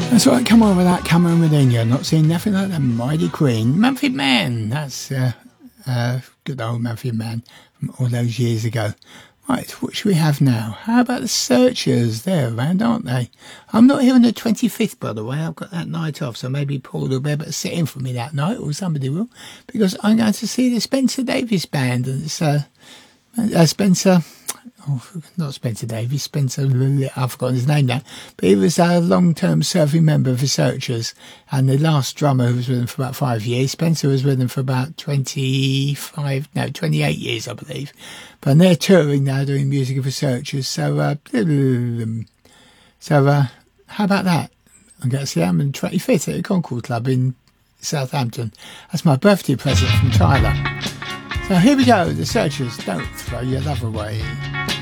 That's right, come on with that Cameron within you. Not seeing nothing like the Mighty Queen. Manfred Mann, that's good old Manfred Mann from all those years ago. Right, what should we have now? How about the Searchers? They're around, aren't they? I'm not here on the 25th, by the way. I've got that night off, so maybe Paul will be able to sit in for me that night, or somebody will, because I'm going to see the Spencer Davis Band, and it's Spencer... Oh, not Spencer Davis, Spencer, I've forgotten his name now, but he was a long-term serving member of the Searchers, and the last drummer who was with them for about 5 years, Spencer was with them for about 28 years, I believe. But they're touring now, doing music of the Searchers, so how about that? I'm going to see them on the 25th at the Concord Club in Southampton. That's my birthday present from Tyler. So here we go, the Searchers, Don't Throw Your Love Away.